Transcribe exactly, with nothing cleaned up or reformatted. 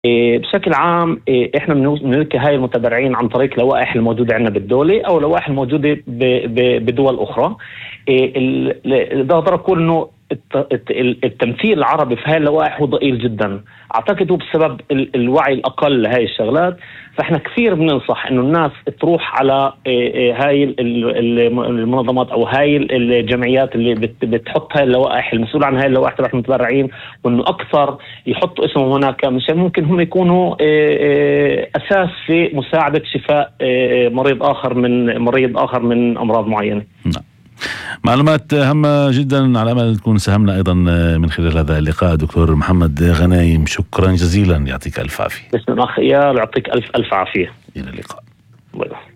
بشكل عام احنا بنلقي هاي المتبرعين عن طريق لوائح الموجودة عندنا بالدولة او لوائح الموجودة بدول اخرى. ده اقدر اقول انه التمثيل العربي في هاي اللوائح هو ضئيل جدا، اعتقد هو بسبب الوعي الاقل لهاي الشغلات. فاحنا كثير بننصح انه الناس تروح على هاي المنظمات او هاي الجمعيات اللي بتحط هاي اللوائح، المسؤول عن هاي اللوائح تبع المتبرعين، وانه اكثر يحطوا اسمهم هناك مشان ممكن هم يكونوا اساس في مساعدة شفاء مريض اخر من مريض اخر من امراض معينة. نعم. معلومات هامة جدا، على أمل تكون ساهمنا أيضا من خلال هذا اللقاء. دكتور محمد غنايم، شكرا جزيلا، يعطيك ألف عافية. بسم الله أخ إيال، يعطيك ألف ألف عافية. إلى اللقاء. باي باي.